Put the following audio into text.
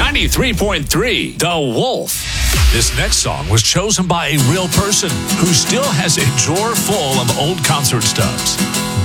93.3 The Wolf. This next song was chosen by a real person who still has a drawer full of old concert stubs.